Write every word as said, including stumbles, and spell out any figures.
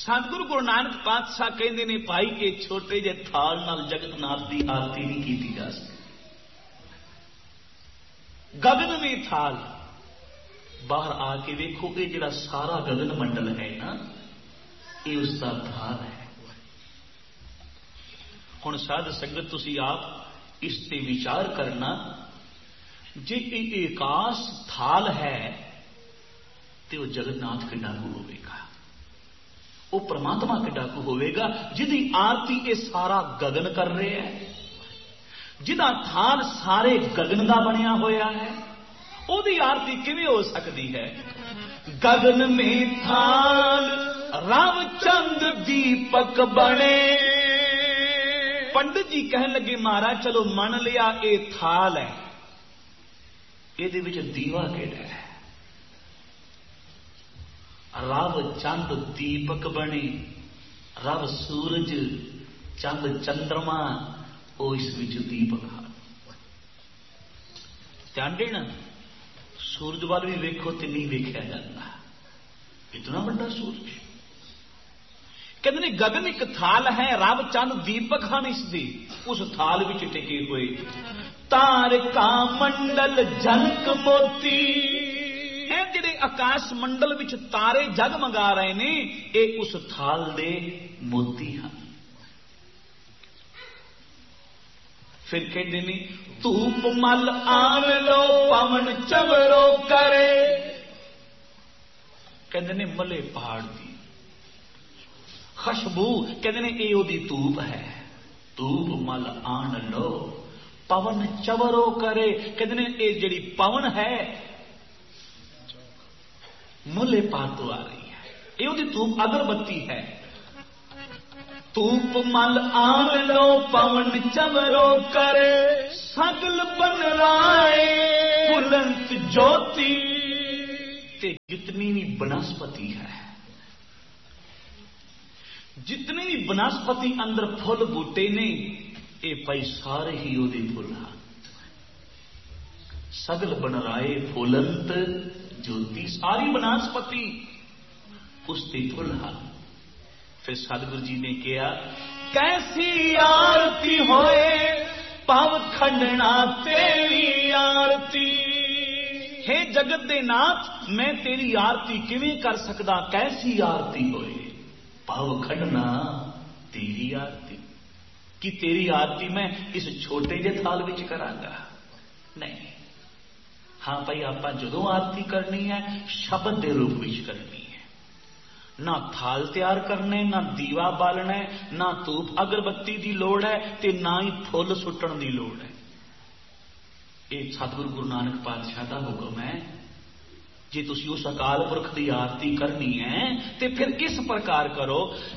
सतगुरु गुरु नानक पातशाह कहते ने भाई ये छोटे जे थाल नाल जगतनाथ की आरती नहीं की जा सकती। गगन में थाल बाहर आके वेखो ये जरा सारा गगन मंडल है ना ये उसका थाल है। हुण साध संगत तुसी आप इस ते विचार करना जे आकाश थाल है तो जगन्नाथ के डाकू होगा, वो परमात्मा के डाकू होगा जिदी आरती ये सारा गगन कर रहे हैं, जिदा थाल सारे गगन का बनया होया है, ओदी आरती किवें हो सकती है। गगन में थाल रामचंद दीपक बने। पंडित जी कहन लगे महाराज चलो मन लिया ये थाल है, ये दीवा केड़ा है। रब चंद दीपक बने, रब सूरज चंद चंद्रमा वो इस विच दीपक है। ध्यान देना सूरज वाल भी वेखो तो नहीं वेख्या जाता, इतना बड़ा सूरज। कहते ने गगन एक थाल है, रब चंद दीपक हैं इसदी उस थाल विच टिके हुए। तारका मंडल जनक मोती, जिहड़े आकाश मंडल विच तारे जगमगा रहे ने ये उस थाल दे मोती हैं। फिर कहते ने धूप मल आन लो पवन चवरो करे। कहते ने मले पहाड़ दी खुशबू, कहते ने ये ओदी धूप है। धूप मल आन लो पवन चवरो करे। कहते ने ये जिहड़ी पवन है मुले पातो आ रही है, ये ओदी धूप अगरबत्ती है। धूप मल आन लो पवन चवरो करे, सगल बन राए बुलंद ज्योति। ते जितनी भी बनस्पति है, जितनी भी बनस्पति अंदर फुल बूटे ने ये भाई सारे ही ओदी फुल हैं। सगल बन राए फुलंत ज्योति, सारी बनस्पति उसकी फुल है। फिर सतगुरु जी ने कहा कैसी आरती होए पव खंडना तेरी आरती। हे जगत दे नाथ मैं तेरी आरती किवें कर सकदा, कैसी आरती होए पव खंडना तेरी आरती। कि तेरी आरती मैं इस छोटे जे थाल विच करांगा? नहीं। हाँ भाई आप जो आरती करनी है शब्द के रूप में करनी है, ना थाल तैयार करने, ना दीवा बालना है, ना धूप अगरबत्ती की लोड़ है, ते ना ही फुल सुट्टण की लोड़ है। ये सतगुरु गुरु नानक पातशाह का हुक्म है। जे तुसी उस अकाल पुरख की आरती करनी है तो फिर इस प्रकार करो